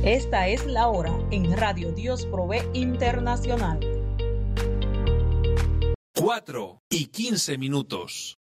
Esta es la hora en Radio Dios Provee Internacional. 4:15.